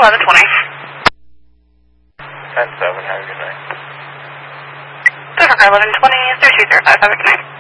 1120. 10-7, have a good night. Pacific 1120, 3205, have a good night.